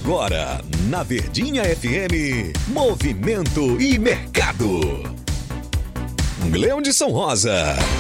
Agora, na Verdinha FM, Movimento e Mercado. Gleudson Rosa.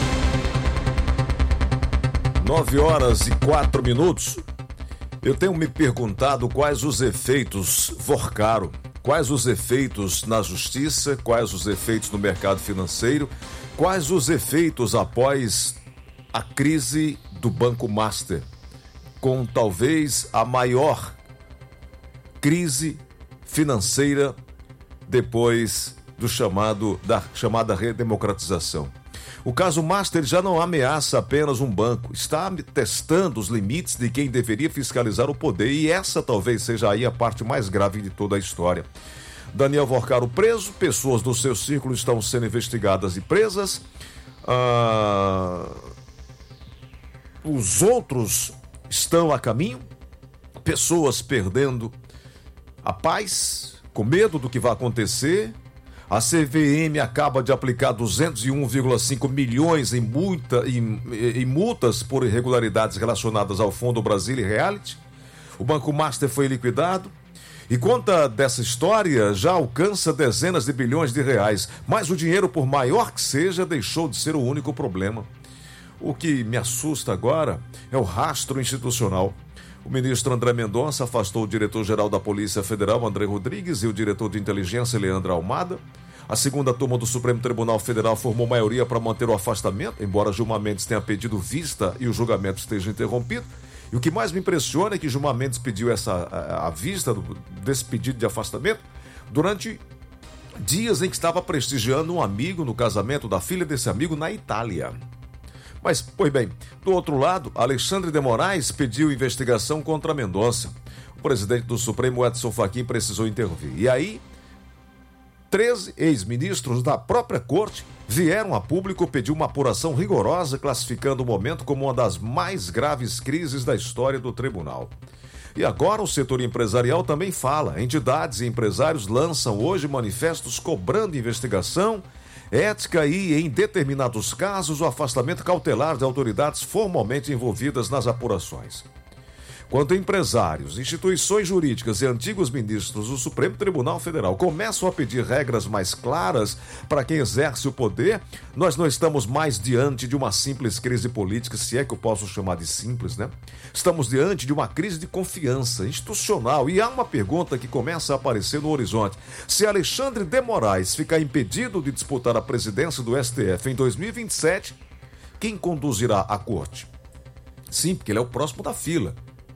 9h04. Eu tenho me perguntado quais os efeitos Vorcaro, quais os efeitos na justiça, quais os efeitos no mercado financeiro, quais os efeitos após a crise do Banco Master, com talvez a maior crise financeira depois da chamada redemocratização. O caso Master já não ameaça apenas um banco, está testando os limites de quem deveria fiscalizar o poder, e essa talvez seja aí a parte mais grave de toda a história. Daniel Vorcaro preso, pessoas do seu círculo estão sendo investigadas e presas, os outros estão a caminho, pessoas perdendo a paz, com medo do que vai acontecer. A CVM acaba de aplicar 201,5 milhões em multas por irregularidades relacionadas ao Fundo Brasília Reality. O Banco Master foi liquidado. E conta dessa história já alcança dezenas de bilhões de reais. Mas o dinheiro, por maior que seja, deixou de ser o único problema. O que me assusta agora é o rastro institucional. O ministro André Mendonça afastou o diretor-geral da Polícia Federal, André Rodrigues, e o diretor de inteligência, Leandro Almada. A segunda turma do Supremo Tribunal Federal formou maioria para manter o afastamento, embora Gilmar Mendes tenha pedido vista e o julgamento esteja interrompido. E o que mais me impressiona é que Gilmar Mendes pediu a vista desse pedido de afastamento durante dias em que estava prestigiando um amigo no casamento da filha desse amigo na Itália. Mas, pois bem, do outro lado, Alexandre de Moraes pediu investigação contra Mendonça. O presidente do Supremo, Edson Fachin, precisou intervir. E aí, 13 ex-ministros da própria corte vieram a público pedir uma apuração rigorosa, classificando o momento como uma das mais graves crises da história do tribunal. E agora o setor empresarial também fala. Entidades e empresários lançam hoje manifestos cobrando investigação, ética e, em determinados casos, o afastamento cautelar de autoridades formalmente envolvidas nas apurações. Quando empresários, instituições jurídicas e antigos ministros do Supremo Tribunal Federal começam a pedir regras mais claras para quem exerce o poder, nós não estamos mais diante de uma simples crise política, se é que eu posso chamar de simples, né? Estamos diante de uma crise de confiança institucional, e há uma pergunta que começa a aparecer no horizonte. Se Alexandre de Moraes ficar impedido de disputar a presidência do STF em 2027, quem conduzirá a corte? Sim, porque ele é o próximo da fila.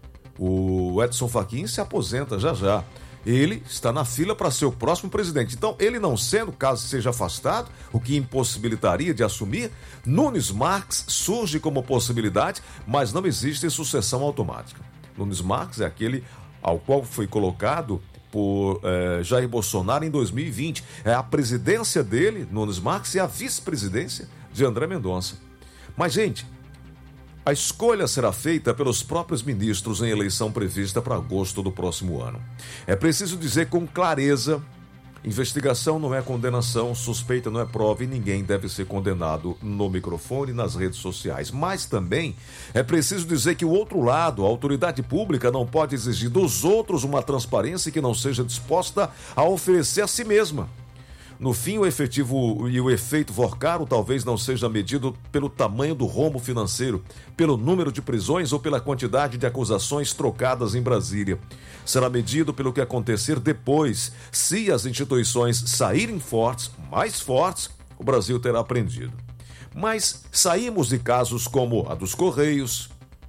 O Edson Fachin se aposenta já. Ele está na fila para ser o próximo presidente. Então, ele não sendo, caso seja afastado, o que impossibilitaria de assumir, Nunes Marques surge como possibilidade, mas não existe sucessão automática. Nunes Marques é aquele ao qual foi colocado por Jair Bolsonaro em 2020. É a presidência dele, Nunes Marques, e a vice-presidência de André Mendonça. Mas, gente, a escolha será feita pelos próprios ministros em eleição prevista para agosto do próximo ano. É preciso dizer com clareza: investigação não é condenação, suspeita não é prova e ninguém deve ser condenado no microfone e nas redes sociais. Mas também é preciso dizer que o outro lado, a autoridade pública, não pode exigir dos outros uma transparência que não seja disposta a oferecer a si mesma. No fim, o efetivo e o efeito Vorcaro talvez não seja medido pelo tamanho do rombo financeiro, pelo número de prisões ou pela quantidade de acusações trocadas em Brasília. Será medido pelo que acontecer depois. Se as instituições saírem fortes, mais fortes, o Brasil terá aprendido. Mas saímos de casos como a dos Correios,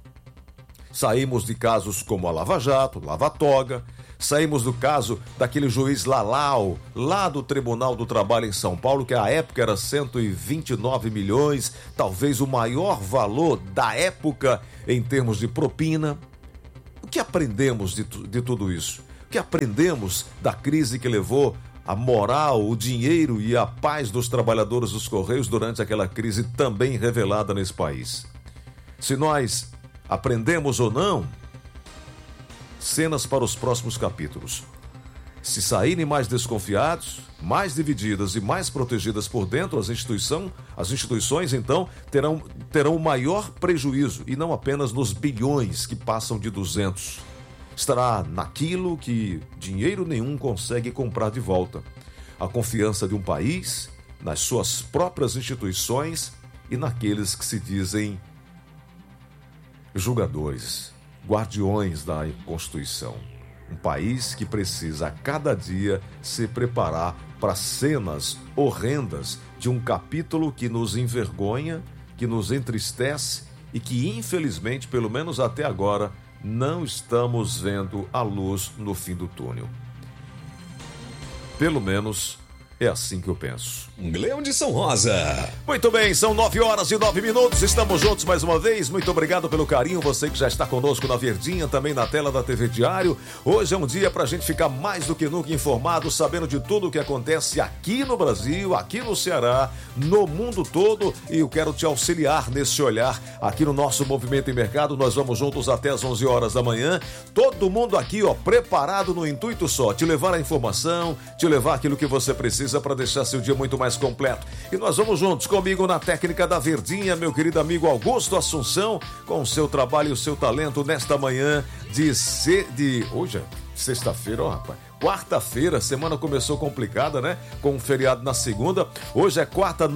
saímos de casos como a Lava Jato, Lava Toga, saímos do caso daquele juiz Lalau, lá do Tribunal do Trabalho em São Paulo, que à época era 129 milhões, talvez o maior valor da época em termos de propina. O que aprendemos de tudo isso? O que aprendemos da crise que levou a moral, o dinheiro e a paz dos trabalhadores dos Correios durante aquela crise também revelada nesse país? Se nós aprendemos ou não, cenas para os próximos capítulos. Se saírem mais desconfiados, mais divididas e mais protegidas por dentro, as instituições então terão o maior prejuízo, e não apenas nos bilhões que passam de 200. estará naquilo que dinheiro nenhum consegue comprar de volta: a confiança de um país nas suas próprias instituições e naqueles que se dizem julgadores, guardiões da Constituição. Um país que precisa a cada dia se preparar para cenas horrendas de um capítulo que nos envergonha, que nos entristece e que, infelizmente, pelo menos até agora, não estamos vendo a luz no fim do túnel. Pelo menos é assim que eu penso. Gleudson Rosa. Muito bem, são 9h09. Estamos juntos mais uma vez. Muito obrigado pelo carinho. Você que já está conosco na Verdinha, também na tela da TV Diário. Hoje é um dia para a gente ficar mais do que nunca informado, sabendo de tudo o que acontece aqui no Brasil, aqui no Ceará, no mundo todo. E eu quero te auxiliar nesse olhar aqui no nosso Movimento em Mercado. Nós vamos juntos até as 11 horas da manhã. Todo mundo aqui, preparado no intuito só, te levar a informação, te levar aquilo que você precisa para deixar seu dia muito mais completo. E nós vamos juntos, comigo na técnica da Verdinha, meu querido amigo Augusto Assunção, com o seu trabalho e o seu talento nesta manhã hoje é sexta-feira, rapaz. Quarta-feira, semana começou complicada, né? Com um feriado na segunda. Hoje é quarta,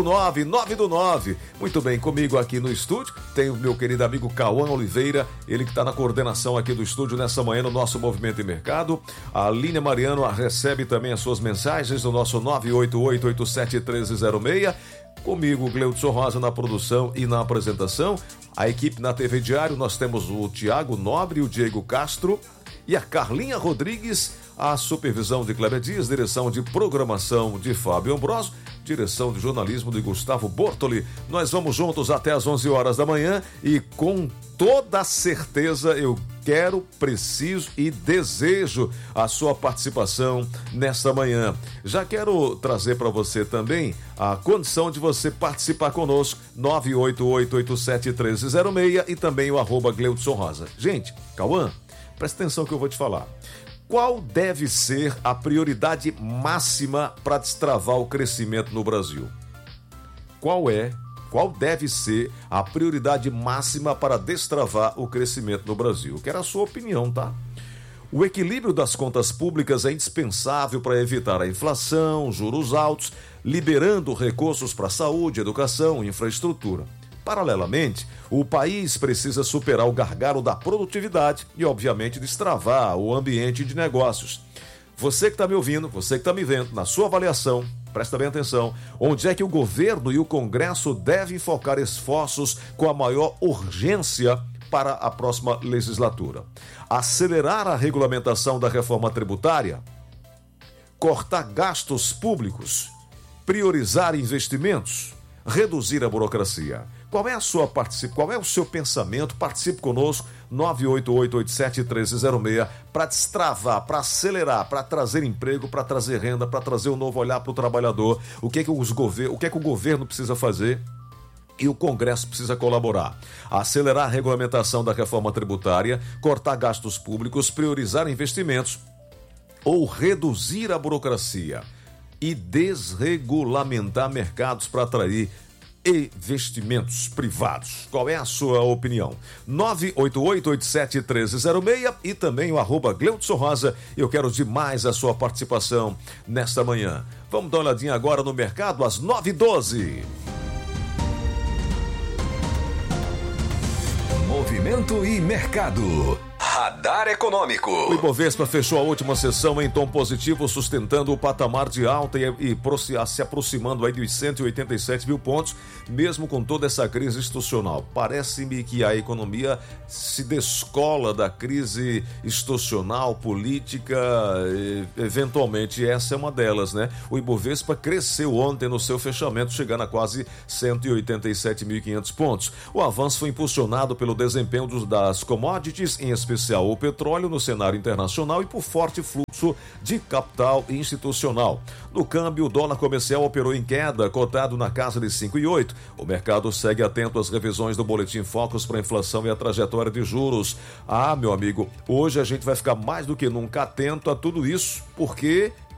9/9. Muito bem, comigo aqui no estúdio tem o meu querido amigo Cauã Oliveira, ele que está na coordenação aqui do estúdio nessa manhã no nosso Movimento em Mercado. A Línia Mariano recebe também as suas mensagens no nosso 988-87-1306. Comigo, Gleudson Rosa na produção e na apresentação. A equipe na TV Diário, nós temos o Tiago Nobre, o Diego Castro e a Carlinha Rodrigues, a supervisão de Cléber Dias, direção de programação de Fábio Ambrosio, direção de jornalismo de Gustavo Bortoli. Nós vamos juntos até as 11 horas da manhã e com toda certeza eu quero, preciso e desejo a sua participação nesta manhã. Já quero trazer para você também a condição de você participar conosco, 988-87-1306 e também o @Gleudson Rosa. Gente, Cauã, presta atenção que eu vou te falar. Qual deve ser a prioridade máxima para destravar o crescimento no Brasil? Qual deve ser a prioridade máxima para destravar o crescimento no Brasil? Quero a sua opinião, tá? O equilíbrio das contas públicas é indispensável para evitar a inflação, juros altos, liberando recursos para saúde, educação e infraestrutura. Paralelamente, o país precisa superar o gargalo da produtividade e, obviamente, destravar o ambiente de negócios. Você que está me ouvindo, você que está me vendo, na sua avaliação, presta bem atenção, onde é que o governo e o Congresso devem focar esforços com a maior urgência para a próxima legislatura? Acelerar a regulamentação da reforma tributária? Cortar gastos públicos? Priorizar investimentos? Reduzir a burocracia? Qual é o seu pensamento? Participe conosco, 988-87-1306, para destravar, para acelerar, para trazer emprego, para trazer renda, para trazer um novo olhar para o trabalhador. O que é que o governo precisa fazer? E o Congresso precisa colaborar. Acelerar a regulamentação da reforma tributária, cortar gastos públicos, priorizar investimentos ou reduzir a burocracia e desregulamentar mercados para atrair investimentos privados. Qual é a sua opinião? 988-87-1306 e também o @Gleudson Rosa. Eu quero demais a sua participação nesta manhã. Vamos dar uma olhadinha agora no mercado às 9h12. Movimento e Mercado. Radar Econômico. O Ibovespa fechou a última sessão em tom positivo, sustentando o patamar de alta e se aproximando aí dos 187 mil pontos, mesmo com toda essa crise institucional. Parece-me que a economia se descola da crise institucional, política, eventualmente essa é uma delas, né? O Ibovespa cresceu ontem no seu fechamento, chegando a quase 187.500 pontos. O avanço foi impulsionado pelo desempenho das commodities, em especial o petróleo no cenário internacional e por forte fluxo de capital institucional. No câmbio, o dólar comercial operou em queda, cotado na casa de 5,8. O mercado segue atento às revisões do Boletim Focus para a inflação e a trajetória de juros. Meu amigo, hoje a gente vai ficar mais do que nunca atento a tudo isso, porque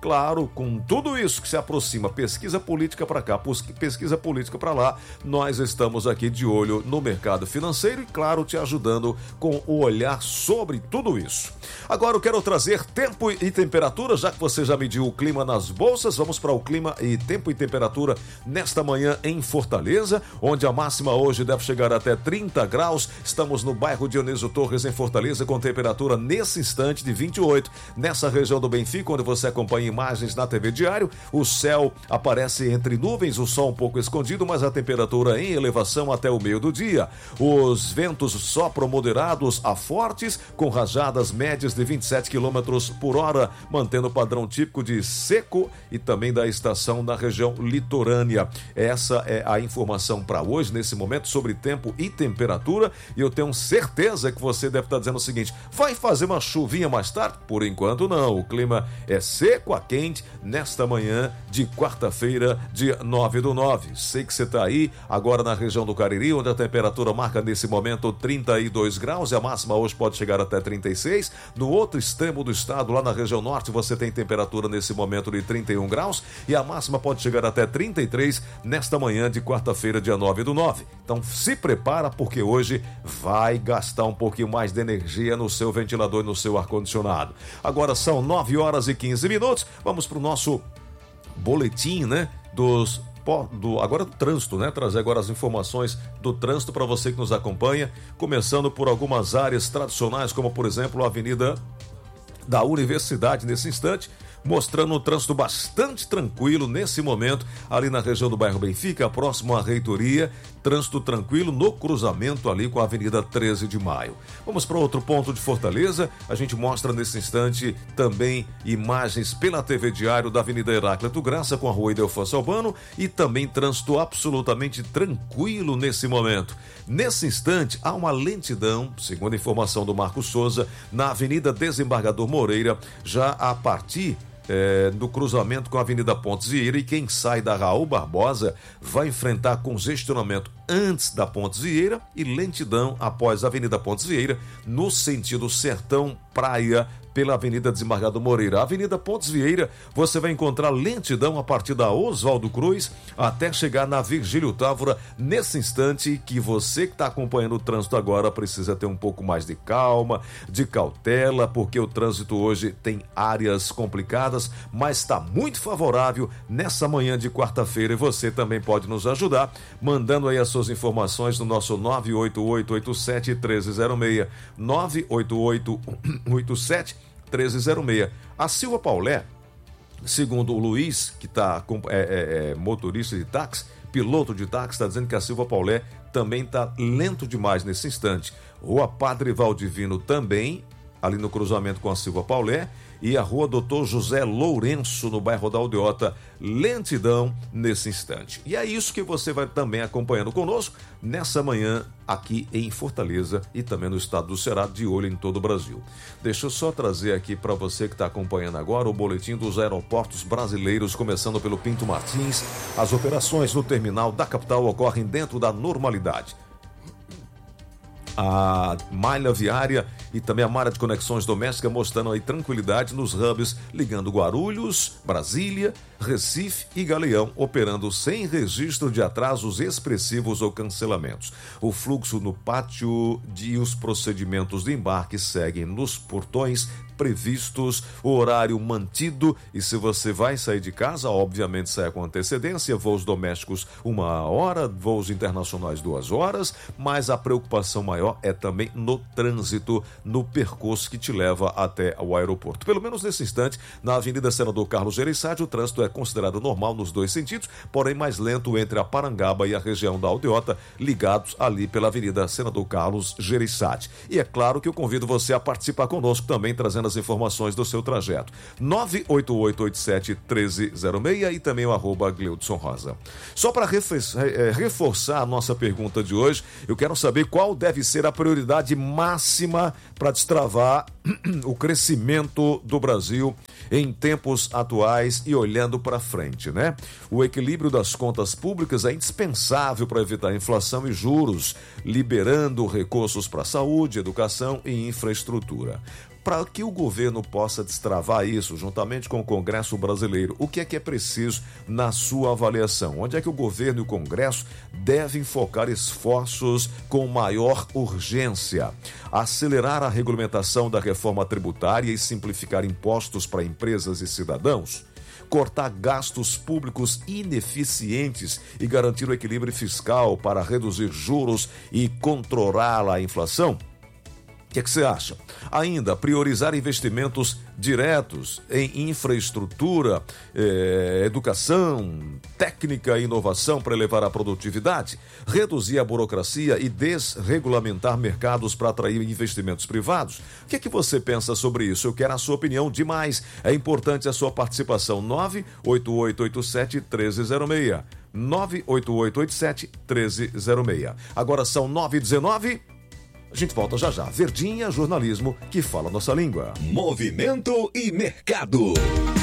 claro, com tudo isso que se aproxima, pesquisa política para cá, pesquisa política para lá, nós estamos aqui de olho no mercado financeiro e, claro, te ajudando com o olhar sobre tudo isso. Agora eu quero trazer tempo e temperatura, já que você já mediu o clima nas bolsas, vamos para o clima e tempo e temperatura nesta manhã em Fortaleza, onde a máxima hoje deve chegar até 30 graus. Estamos no bairro Dionísio Torres, em Fortaleza, com temperatura nesse instante de 28. Nessa região do Benfica, onde você acompanha imagens na TV Diário, o céu aparece entre nuvens, o sol um pouco escondido, mas a temperatura em elevação até o meio do dia. Os ventos sopram moderados a fortes, com rajadas médias de 27 km por hora, mantendo o padrão típico de seco e também da estação na região litorânea. Essa é a informação para hoje, nesse momento, sobre tempo e temperatura, e eu tenho certeza que você deve estar dizendo o seguinte: vai fazer uma chuvinha mais tarde? Por enquanto não, o clima é seco a quente nesta manhã de quarta-feira, dia 9/9. Sei que você está aí agora na região do Cariri, onde a temperatura marca nesse momento 32 graus e a máxima hoje pode chegar até 36. No outro extremo do estado, lá na região norte, você tem temperatura nesse momento de 31 graus e a máxima pode chegar até 33 nesta manhã de quarta-feira, dia 9/9. Então se prepara, porque hoje vai gastar um pouquinho mais de energia no seu ventilador e no seu ar-condicionado. Agora são 9h15. Vamos para o nosso boletim, né? Agora do trânsito, né? Trazer agora as informações do trânsito para você que nos acompanha, começando por algumas áreas tradicionais, como por exemplo a Avenida da Universidade nesse instante, mostrando um trânsito bastante tranquilo nesse momento, ali na região do bairro Benfica, próximo à reitoria, trânsito tranquilo no cruzamento ali com a Avenida 13 de Maio. Vamos para outro ponto de Fortaleza, a gente mostra nesse instante também imagens pela TV Diário da Avenida Heráclito Graça com a Rua Idelfonso Albano e também trânsito absolutamente tranquilo nesse momento. Nesse instante, há uma lentidão, segundo a informação do Marcos Souza, na Avenida Desembargador Moreira, já a partir do cruzamento com a Avenida Pontes Vieira, e quem sai da Raul Barbosa vai enfrentar congestionamento antes da Pontes Vieira e lentidão após a Avenida Pontes Vieira no sentido Sertão Praia pela Avenida Desembargador Moreira. A Avenida Pontes Vieira você vai encontrar lentidão a partir da Oswaldo Cruz até chegar na Virgílio Távora, nesse instante que você que está acompanhando o trânsito agora precisa ter um pouco mais de calma, de cautela, porque o trânsito hoje tem áreas complicadas, mas está muito favorável nessa manhã de quarta-feira, e você também pode nos ajudar mandando aí as suas informações no nosso 98887-1306, 98887-1306. A Silva Paulé, segundo o Luiz, que está motorista de táxi, piloto de táxi, está dizendo que a Silva Paulé também está lento demais nesse instante. Rua Padre Valdivino também, ali no cruzamento com a Silva Paulé, e a Rua Doutor José Lourenço, no bairro da Aldeota, lentidão nesse instante. E é isso que você vai também acompanhando conosco nessa manhã aqui em Fortaleza e também no estado do Ceará, de olho em todo o Brasil. Deixa eu só trazer aqui para você que está acompanhando agora o boletim dos aeroportos brasileiros, começando pelo Pinto Martins. As operações no terminal da capital ocorrem dentro da normalidade. A malha viária e também a malha de conexões domésticas mostrando aí tranquilidade nos hubs ligando Guarulhos, Brasília, Recife e Galeão, operando sem registro de atrasos expressivos ou cancelamentos. O fluxo no pátio e os procedimentos de embarque seguem nos portões previstos, o horário mantido, e se você vai sair de casa, obviamente saia com antecedência, voos domésticos 1 hora, voos internacionais 2 horas, mas a preocupação maior é também no trânsito, no percurso que te leva até o aeroporto. Pelo menos nesse instante, na Avenida Senador Carlos Gereissati, o trânsito é considerado normal nos dois sentidos, porém mais lento entre a Parangaba e a região da Aldeota, ligados ali pela Avenida Senador Carlos Gereissati. E é claro que eu convido você a participar conosco também, trazendo as informações do seu trajeto. 98887-1306 e também o @Gleudson Rosa. Só para reforçar a nossa pergunta de hoje, eu quero saber qual deve ser a prioridade máxima para destravar o crescimento do Brasil em tempos atuais e olhando para frente, né? O equilíbrio das contas públicas é indispensável para evitar inflação e juros, liberando recursos para saúde, educação e infraestrutura. Para que o governo possa destravar isso, juntamente com o Congresso brasileiro, o que é preciso na sua avaliação? Onde é que o governo e o Congresso devem focar esforços com maior urgência? Acelerar a regulamentação da reforma tributária e simplificar impostos para empresas e cidadãos? Cortar gastos públicos ineficientes e garantir o equilíbrio fiscal para reduzir juros e controlar a inflação? O que você acha? Ainda, priorizar investimentos diretos em infraestrutura, educação, técnica e inovação para elevar a produtividade, reduzir a burocracia e desregulamentar mercados para atrair investimentos privados. O que você pensa sobre isso? Eu quero a sua opinião demais. É importante a sua participação. 98887-1306. 98887-1306. Agora são 9h19. A gente volta já já. Verdinha Jornalismo, que fala nossa língua. Movimento e mercado.